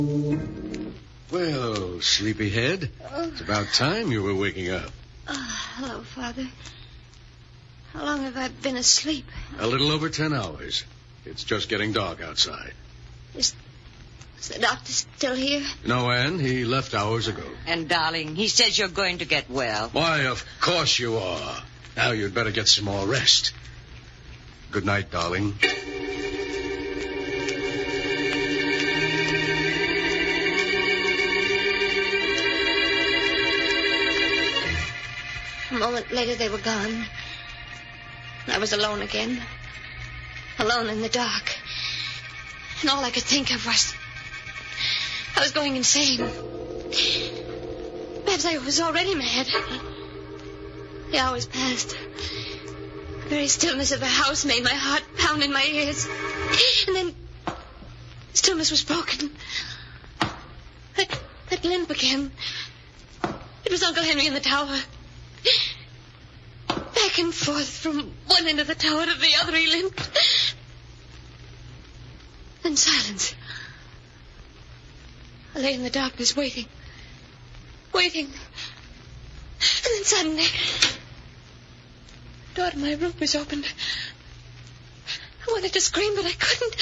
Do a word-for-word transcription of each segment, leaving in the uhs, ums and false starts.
Well, sleepyhead, Oh. it's about time you were waking up. Oh, hello, Father. How long have I been asleep? A little over ten hours. It's just getting dark outside. Is, is the doctor still here? No, Anne, he left hours ago. And, darling, he says you're going to get well. Why, of course you are. Now you'd better get some more rest. Good night, darling. A moment later, they were gone. I was alone again. Alone in the dark. And all I could think of was... I was going insane. Perhaps I was already mad. The hours passed. The very stillness of the house made my heart pound in my ears. And then... stillness was broken. That, that limp again. It was Uncle Henry in the tower. Back and forth from one end of the tower to the other he limped. Then silence. I lay in the darkness waiting. Waiting. And then suddenly... the door to my room was opened. I wanted to scream, but I couldn't.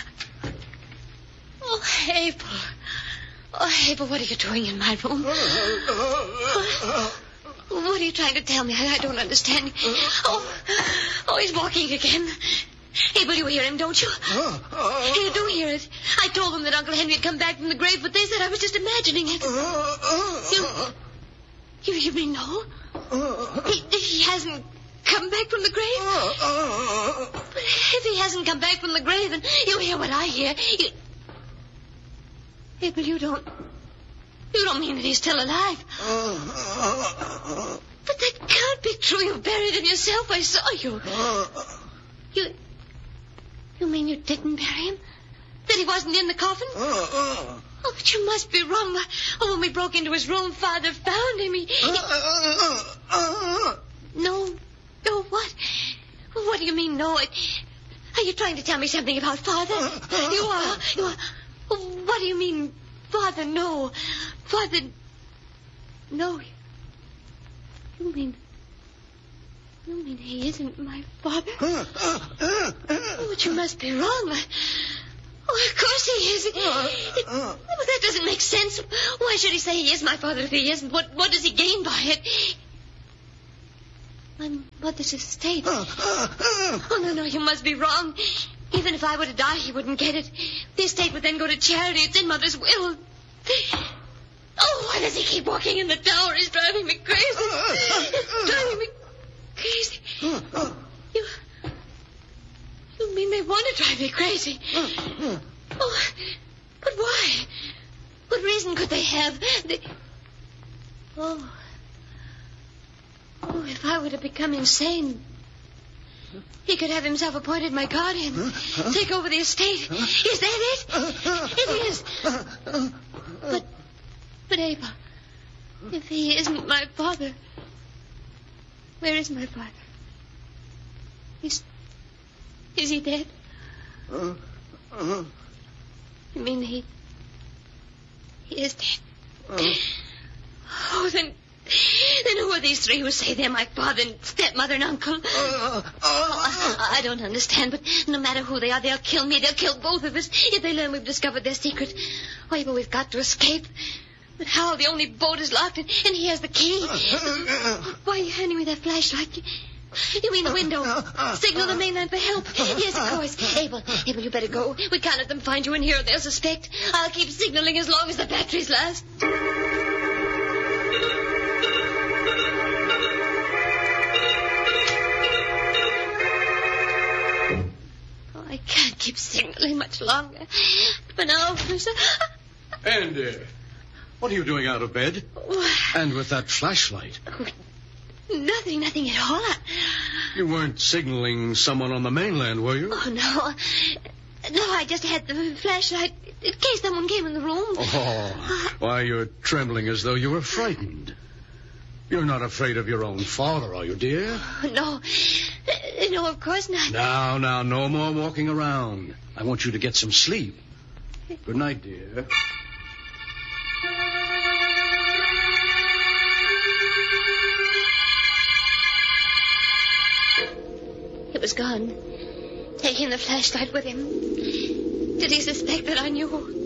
Oh, Abel. Oh, Abel, what are you doing in my room? What? What are you trying to tell me? I, I don't understand. Oh, oh, he's walking again. Abel, you hear him, don't you? You do hear it. I told them that Uncle Henry had come back from the grave, but they said I was just imagining it. You, you, you mean no? He, he hasn't come back from the grave? But if he hasn't come back from the grave, then you hear what I hear. You... Abel, you don't... You don't mean that he's still alive. But that can't be true. You buried him yourself. I saw you. You... You mean you didn't bury him? That he wasn't in the coffin? Oh, but you must be wrong. Oh, when we broke into his room, Father found him. He... he... No. No, what? What do you mean, no? Are you trying to tell me something about Father? You are. You are. What do you mean, Father, no? Father... No. You mean... You mean he isn't my father? Oh, but you must be wrong. Oh, of course he is. It, it, well, that doesn't make sense. Why should he say he is my father if he isn't? What, what does he gain by it? My mother's estate. Oh, no, no, you must be wrong. Even if I were to die, he wouldn't get it. The estate would then go to charity. It's in Mother's will. Oh, why does he keep walking in the tower? He's driving me crazy. He's driving me crazy. You... You mean they want to drive me crazy? Oh, but why? What reason could they have? They... Oh. Oh, if I were to become insane... He could have himself appointed my guardian. Huh? Take over the estate. Is that it? It is. But, but Abel, if he isn't my father, where is my father? Is, is he dead? Uh, uh, you mean he, he is dead? Uh, oh, then... Then who are these three who say they're my father and stepmother and uncle? Uh, uh, oh, I, I don't understand, but no matter who they are, they'll kill me. They'll kill both of us if they learn we've discovered their secret. Why, but we've got to escape. But how? The only boat is locked, and, and he has the key. Why are you handing me that flashlight? You mean the window? Signal the mainland for help. Yes, of course. Abel, Abel, you better go. We can't let them find you in here or they'll suspect. I'll keep signaling as long as the batteries last. I can't keep signaling much longer. For now, Andy, what are you doing out of bed? And with that flashlight? Nothing, nothing at all. You weren't signaling someone on the mainland, were you? Oh, no. No, I just had the flashlight in case someone came in the room. Oh, why, you're trembling as though you were frightened. You're not afraid of your own father, are you, dear? Oh, no. No, of course not. Now, now, no more walking around. I want you to get some sleep. Good night, dear. was gone, taking the flashlight with him. Did he suspect that I knew?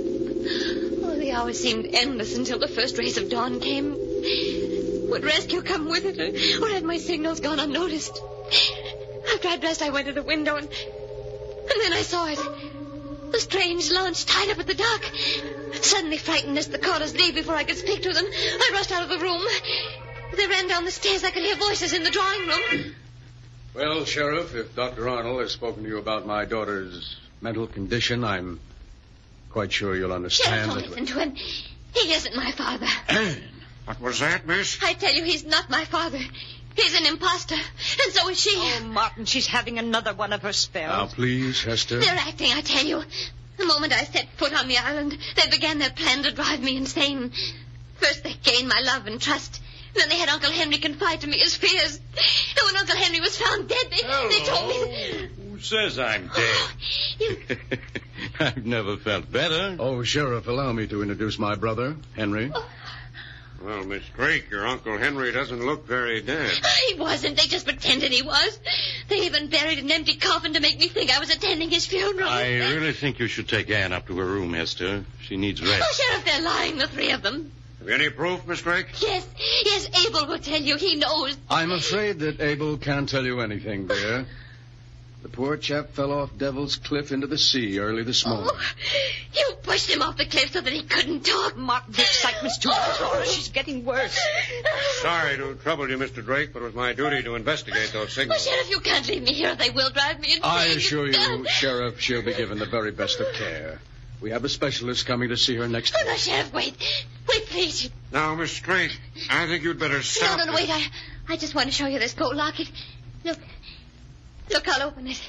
Oh, the hours seemed endless until the first rays of dawn came. Would rescue come with it, or, or had my signals gone unnoticed? After I dressed, I went to the window, and, and then I saw it. A strange launch tied up at the dock. Suddenly frightened as the callers leave before I could speak to them, I rushed out of the room. As I ran down the stairs, I could hear voices in the drawing room. Well, Sheriff, if Doctor Arnold has spoken to you about my daughter's mental condition, I'm quite sure you'll understand Sheriff, that... don't listen to him. He isn't my father. Anne! What was that, miss? I tell you, he's not my father. He's an imposter, and so is she. Oh, Martin, she's having another one of her spells. Now, please, Hester. They're acting, I tell you. The moment I set foot on the island, they began their plan to drive me insane. First, they gained my love and trust. Then they had Uncle Henry confide to me his fears. And when Uncle Henry was found dead, they, they told me... Who says I'm dead? Oh, you... I've never felt better. Oh, Sheriff, allow me to introduce my brother, Henry. Oh. Well, Miss Drake, your Uncle Henry doesn't look very dead. He wasn't. They just pretended he was. They even buried an empty coffin to make me think I was attending his funeral. I really think you should take Anne up to her room, Hester. She needs Oh, rest. Sheriff, they're lying, the three of them. Have you any proof, Miss Drake? Yes, yes, Abel will tell you. He knows. I'm afraid that Abel can't tell you anything, dear. The poor chap fell off Devil's Cliff into the sea early this morning. Oh, you pushed him off the cliff so that he couldn't talk. Martin, the excitement's too much for her. She's getting worse. Sorry to trouble you, Mister Drake, but it was my duty to investigate those Oh, signals. Sheriff, you can't leave me here. They will drive me insane. I assure you, Uh, Sheriff, she'll be given the very best of care. We have a specialist coming to see her next Oh, no, week. Sheriff, wait. Wait, please. Now, Miss Drake, I think you'd better stop. No, no, no, this. wait. I, I just want to show you this gold locket. Look. Look, I'll open it.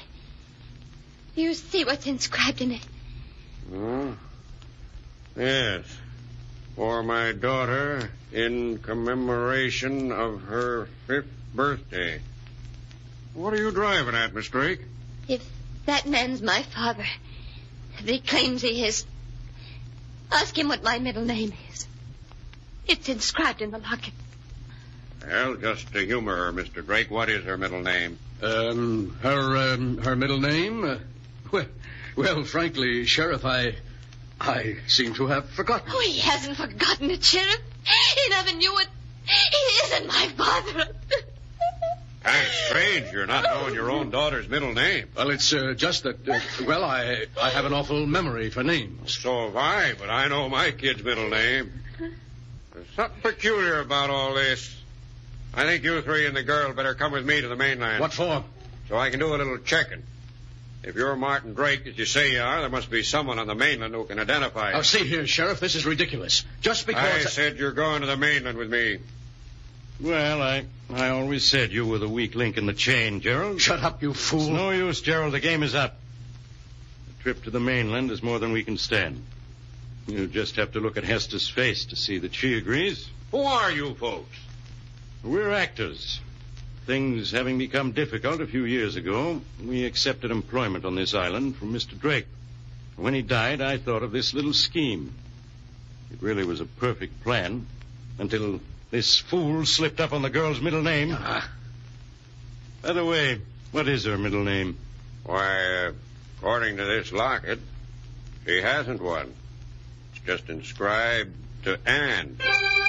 You see what's inscribed in it. Oh, yes. For my daughter, in commemoration of her fifth birthday. What are you driving at, Miss Drake? If that man's my father, if he claims he is, ask him what my middle name is. It's inscribed in the locket. Well, just to humor her, Mister Drake, what is her middle name? Um, her, um, her middle name? Uh, well, well, frankly, Sheriff, I, I seem to have forgotten. Oh, he hasn't forgotten it, Sheriff. He never knew it. He isn't my father. Kind of strange you're not knowing your own daughter's middle name. Well, it's uh, just that, uh, well, I, I have an awful memory for names. So have I, but I know my kid's middle name. There's something peculiar about all this. I think you three and the girl better come with me to the mainland. What for? So I can do a little checking. If you're Martin Drake, as you say you are, there must be someone on the mainland who can identify you. Now, see here, Sheriff, this is ridiculous. Just because... I said you're going to the mainland with me. Well, I, I always said you were the weak link in the chain, Gerald. Shut up, you fool. It's no use, Gerald. The game is up. The trip to the mainland is more than we can stand. You just have to look at Hester's face to see that she agrees. Who are you folks? We're actors. Things having become difficult a few years ago, we accepted employment on this island from Mister Drake. When he died, I thought of this little scheme. It really was a perfect plan until this fool slipped up on the girl's middle name. Ah. By the way, what is her middle name? Why, uh, according to this locket, she hasn't one. It's just inscribed to Anne.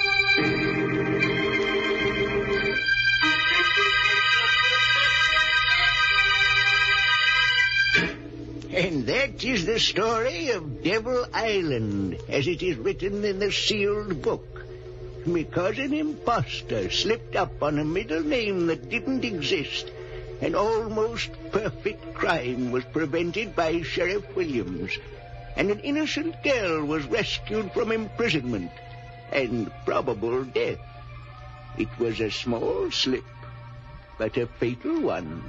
And that is the story of Devil Island, as it is written in the sealed book. Because an imposter slipped up on a middle name that didn't exist, an almost perfect crime was prevented by Sheriff Williams, and an innocent girl was rescued from imprisonment and probable death. It was a small slip, but a fatal one.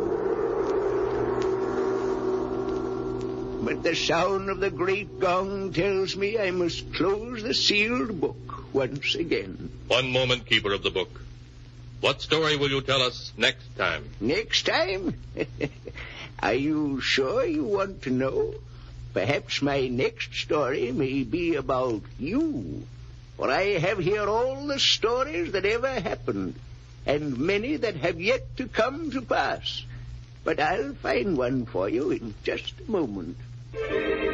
But the sound of the great gong tells me I must close the sealed book once again. One moment, keeper of the book. What story will you tell us next time? Next time? Are you sure you want to know? Perhaps my next story may be about you. For I have here all the stories that ever happened, and many that have yet to come to pass. But I'll find one for you in just a moment.